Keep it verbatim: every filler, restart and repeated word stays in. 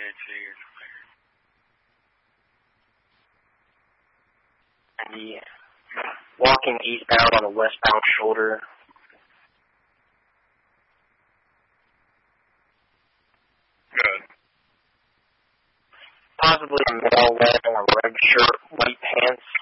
And the walking eastbound on the westbound shoulder. Good. Possibly a male wearing a red shirt, white pants.